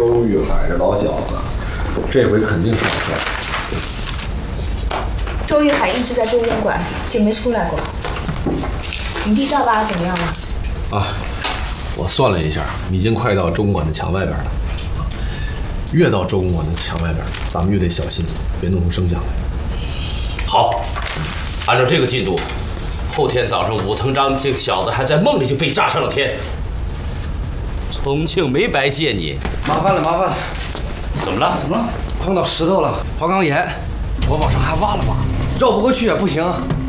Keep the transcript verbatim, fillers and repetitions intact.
周玉海这老小子，这回肯定上车。 周玉海一直在中公馆，就没出来过。你弟赵爸怎么样了？ 啊，我算了一下，已经快到中公馆的墙外边了。越到中公馆的墙外边，咱们越得小心，别弄出声响来。 好，按照这个进度，后天早上武藤章这个小子还在梦里就被炸上了天。重庆没白借你， 麻烦了，麻烦了。 怎么了？ 怎么了？碰到石头了，花岗岩，我往上还挖了挖，绕不过去也不行。